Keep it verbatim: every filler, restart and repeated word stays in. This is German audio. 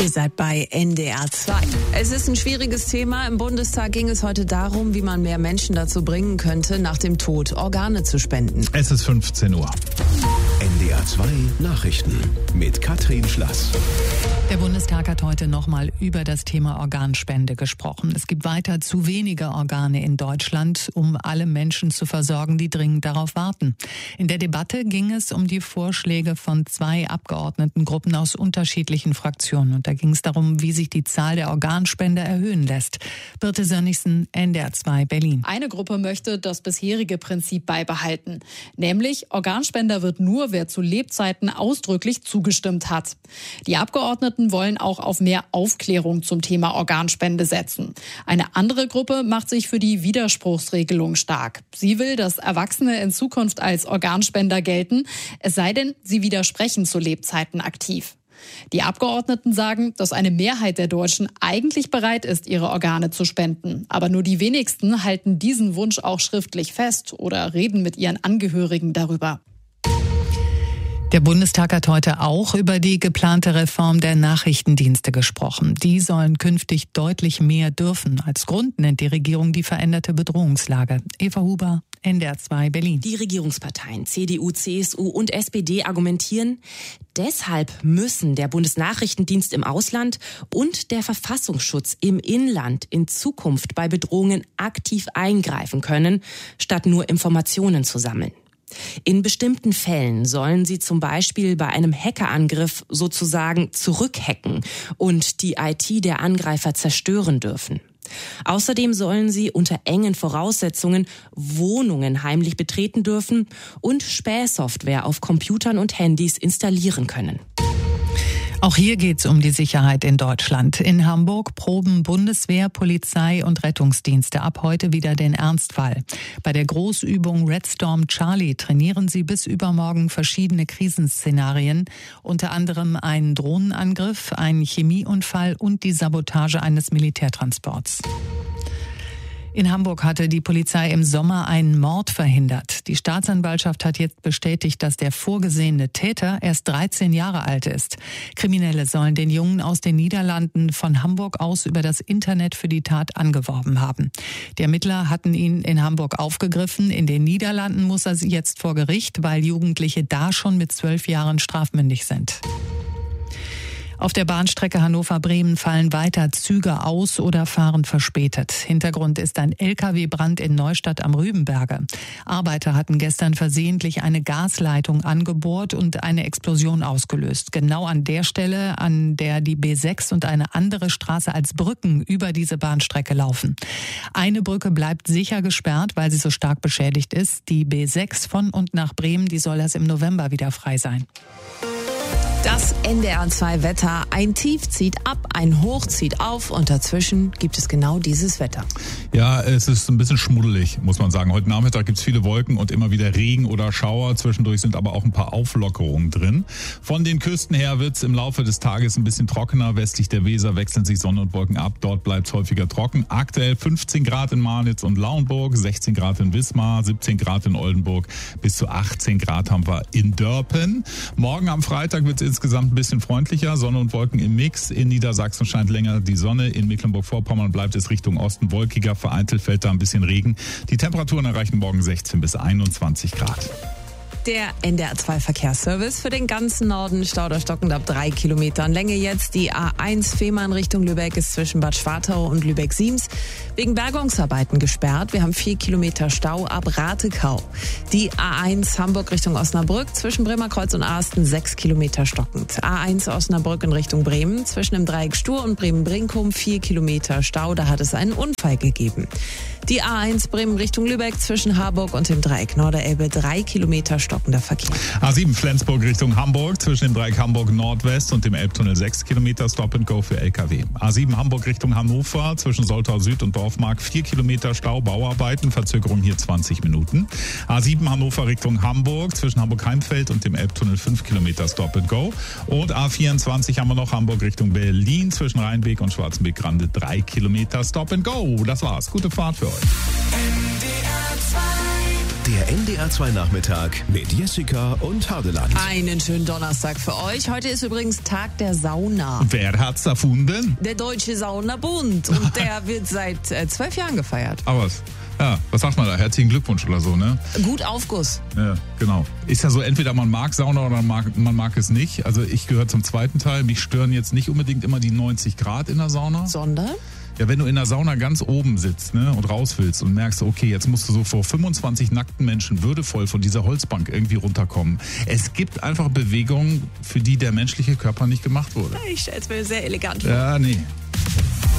Ihr seid bei N D R zwei. Es ist ein schwieriges Thema. Im Bundestag ging es heute darum, wie man mehr Menschen dazu bringen könnte, nach dem Tod Organe zu spenden. Es ist fünfzehn Uhr. N D R zwei Nachrichten mit Katrin Schlass. Der Bundestag hat heute nochmal über das Thema Organspende gesprochen. Es gibt weiter zu wenige Organe in Deutschland, um alle Menschen zu versorgen, die dringend darauf warten. In der Debatte ging es um die Vorschläge von zwei Abgeordnetengruppen aus unterschiedlichen Fraktionen. Und da ging es darum, wie sich die Zahl der Organspender erhöhen lässt. Birte Sönnigsen, N D R zwei Berlin. Eine Gruppe möchte das bisherige Prinzip beibehalten. Nämlich, Organspender wird nur, wer zu Lebzeiten ausdrücklich zugestimmt hat. Die Abgeordneten wollen auch auf mehr Aufklärung zum Thema Organspende setzen. Eine andere Gruppe macht sich für die Widerspruchsregelung stark. Sie will, dass Erwachsene in Zukunft als Organspender gelten, es sei denn, sie widersprechen zu Lebzeiten aktiv. Die Abgeordneten sagen, dass eine Mehrheit der Deutschen eigentlich bereit ist, ihre Organe zu spenden. Aber nur die wenigsten halten diesen Wunsch auch schriftlich fest oder reden mit ihren Angehörigen darüber. Der Bundestag hat heute auch über die geplante Reform der Nachrichtendienste gesprochen. Die sollen künftig deutlich mehr dürfen. Als Grund nennt die Regierung die veränderte Bedrohungslage. Eva Huber, N D R zwei Berlin. Die Regierungsparteien C D U, C S U und S P D argumentieren, deshalb müssen der Bundesnachrichtendienst im Ausland und der Verfassungsschutz im Inland in Zukunft bei Bedrohungen aktiv eingreifen können, statt nur Informationen zu sammeln. In bestimmten Fällen sollen sie zum Beispiel bei einem Hackerangriff sozusagen zurückhacken und die I T der Angreifer zerstören dürfen. Außerdem sollen sie unter engen Voraussetzungen Wohnungen heimlich betreten dürfen und Spähsoftware auf Computern und Handys installieren können. Auch hier geht es um die Sicherheit in Deutschland. In Hamburg proben Bundeswehr, Polizei und Rettungsdienste ab heute wieder den Ernstfall. Bei der Großübung Red Storm Charlie trainieren sie bis übermorgen verschiedene Krisenszenarien, unter anderem einen Drohnenangriff, einen Chemieunfall und die Sabotage eines Militärtransports. In Hamburg hatte die Polizei im Sommer einen Mord verhindert. Die Staatsanwaltschaft hat jetzt bestätigt, dass der vorgesehene Täter erst dreizehn Jahre alt ist. Kriminelle sollen den Jungen aus den Niederlanden von Hamburg aus über das Internet für die Tat angeworben haben. Die Ermittler hatten ihn in Hamburg aufgegriffen. In den Niederlanden muss er jetzt vor Gericht, weil Jugendliche da schon mit zwölf Jahren strafmündig sind. Auf der Bahnstrecke Hannover-Bremen fallen weiter Züge aus oder fahren verspätet. Hintergrund ist ein L K W-Brand in Neustadt am Rübenberge. Arbeiter hatten gestern versehentlich eine Gasleitung angebohrt und eine Explosion ausgelöst. Genau an der Stelle, an der die B sechs und eine andere Straße als Brücken über diese Bahnstrecke laufen. Eine Brücke bleibt sicher gesperrt, weil sie so stark beschädigt ist. Die B sechs von und nach Bremen, die soll erst im November wieder frei sein. Das N D R zwei Wetter. Ein Tief zieht ab, ein Hoch zieht auf und dazwischen gibt es genau dieses Wetter. Ja, es ist ein bisschen schmuddelig, muss man sagen. Heute Nachmittag gibt es viele Wolken und immer wieder Regen oder Schauer. Zwischendurch sind aber auch ein paar Auflockerungen drin. Von den Küsten her wird es im Laufe des Tages ein bisschen trockener. Westlich der Weser wechseln sich Sonne und Wolken ab. Dort bleibt es häufiger trocken. Aktuell fünfzehn Grad in Marnitz und Lauenburg, sechzehn Grad in Wismar, siebzehn Grad in Oldenburg, bis zu achtzehn Grad haben wir in Dörpen. Morgen am Freitag wird es insgesamt ein bisschen freundlicher. Sonne und Wolken im Mix. In Niedersachsen scheint länger die Sonne. In Mecklenburg-Vorpommern bleibt es Richtung Osten wolkiger. Vereinzelt fällt da ein bisschen Regen. Die Temperaturen erreichen morgen sechzehn bis einundzwanzig Grad. Der N D R zwei Verkehrsservice für den ganzen Norden. Stau oder stockend ab drei Kilometern Länge jetzt. Die A eins Fehmarn Richtung Lübeck ist zwischen Bad Schwartau und Lübeck-Siems wegen Bergungsarbeiten gesperrt. Wir haben vier Kilometer Stau ab Ratekau. Die A eins Hamburg Richtung Osnabrück zwischen Bremerkreuz und Asten sechs Kilometer stockend. A eins Osnabrück in Richtung Bremen zwischen dem Dreieck Stur und Bremen-Brinkum vier Kilometer Stau. Da hat es einen Unfall gegeben. Die A eins Bremen Richtung Lübeck zwischen Harburg und dem Dreieck Norderelbe drei Kilometer stockender Verkehr. A sieben Flensburg Richtung Hamburg zwischen dem Dreieck Hamburg Nordwest und dem Elbtunnel sechs Kilometer Stop and Go für L K W. A sieben Hamburg Richtung Hannover zwischen Soltau Süd und Dorfmark vier Kilometer Stau, Bauarbeiten, Verzögerung hier zwanzig Minuten. A sieben Hannover Richtung Hamburg zwischen Hamburg-Heimfeld und dem Elbtunnel fünf Kilometer Stop and Go. Und A vierundzwanzig haben wir noch Hamburg Richtung Berlin zwischen Rheinbeek und Schwarzenbeek-Grande drei Kilometer Stop and Go. Das war's. Gute Fahrt für euch. N D R zwei Der N D R zwei Nachmittag mit Jessica und Hardeland. Einen schönen Donnerstag für euch. Heute ist übrigens Tag der Sauna. Wer hat's erfunden? Der Deutsche Saunabund. Und der wird seit äh, zwölf Jahren gefeiert. Aber was? Ja, was sagt man da? Herzlichen Glückwunsch oder so, ne? Gut Aufguss. Ja, genau. Ist ja so, entweder man mag Sauna oder man mag, man mag es nicht. Also ich gehöre zum zweiten Teil. Mich stören jetzt nicht unbedingt immer die neunzig Grad in der Sauna. Sondern? Ja, wenn du in der Sauna ganz oben sitzt, ne, und raus willst und merkst, okay, jetzt musst du so vor fünfundzwanzig nackten Menschen würdevoll von dieser Holzbank irgendwie runterkommen. Es gibt einfach Bewegungen, für die der menschliche Körper nicht gemacht wurde. Ich stell's mir sehr elegant vor. Ja, nee.